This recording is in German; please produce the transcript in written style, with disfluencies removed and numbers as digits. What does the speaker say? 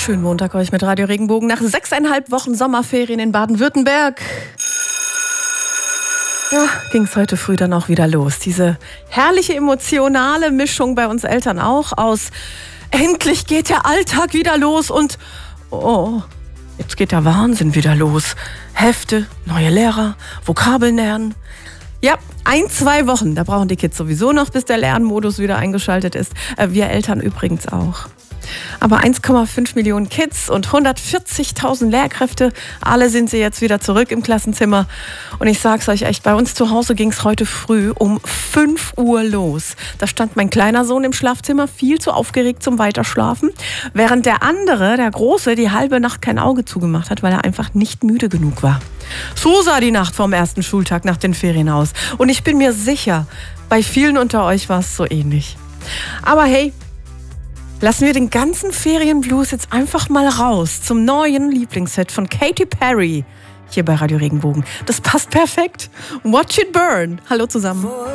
Schönen Montag euch mit Radio Regenbogen nach 6,5 Wochen Sommerferien in Baden-Württemberg. Ja, ging es heute früh dann auch wieder los. Diese herrliche emotionale Mischung bei uns Eltern auch aus endlich geht der Alltag wieder los und oh, jetzt geht der Wahnsinn wieder los. Hefte, neue Lehrer, Vokabeln lernen. Ja, 1-2 Wochen, da brauchen die Kids sowieso noch, bis der Lernmodus wieder eingeschaltet ist. Wir Eltern übrigens auch. Aber 1,5 Millionen Kids und 140.000 Lehrkräfte, alle sind sie jetzt wieder zurück im Klassenzimmer. Und ich sag's euch echt, bei uns zu Hause ging's heute früh um 5 Uhr los. Da stand mein kleiner Sohn im Schlafzimmer, viel zu aufgeregt zum Weiterschlafen, während der andere, der Große, die halbe Nacht kein Auge zugemacht hat, weil er einfach nicht müde genug war. So sah die Nacht vom ersten Schultag nach den Ferien aus. Und ich bin mir sicher, bei vielen unter euch war es so ähnlich. Aber hey, lassen wir den ganzen Ferienblues jetzt einfach mal raus zum neuen Lieblingshit von Katy Perry hier bei Radio Regenbogen. Das passt perfekt. Watch It Burn. Hallo zusammen.